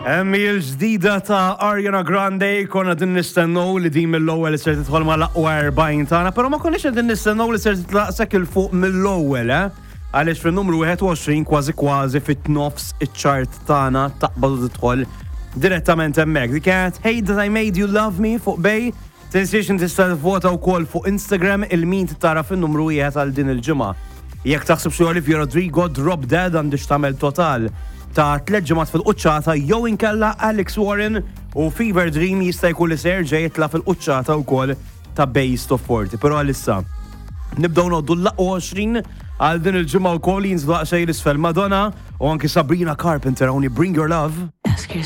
Emmi l-ġdida ta' Ariana Grande konna din nistennew li din mill-ewwel li ser tidħol ma' l-aqwa 40 tagħna, però ma konniex qegħdin nistennew li ser titlaqsek il fuq mill-ewwel, għaliex fin-numru 21 kważi fit-nofs iċ-chart tagħna taqbad u tidħol direttament hemmhekk. Dik kienet Hey That I Made You Love Me fuq Bej. Tinsiex tista' tivvota wkoll fuq Instagram il-min tara fin-numru 1 għal din il-ġimgħa. Jekk taħseb xi Olivia Rodrigo Drop Dead għandix tagħmel total ta' 3 ġimgħat fil-quċċata jew inkella Alex Warren u Fever Dream jista' jkun li ser ġej jitla' fil-quċċata wkoll ta' Base Top 40. Però għalissa nibdew noddu l-laqgħa 20 għal din il-ġimgħa wkoll jinżlu xejn isfel Madonna u anke Sabrina Carpenter hawnni Bring Your Love. Ask yourself